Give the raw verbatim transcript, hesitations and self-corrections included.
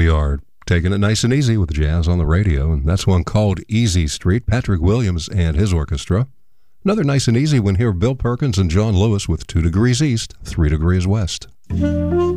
We are taking it nice and easy with jazz on the radio, and that's one called Easy Street, Patrick Williams and his orchestra. Another nice and easy one here, Bill Perkins and John Lewis with Two Degrees East, Three Degrees West.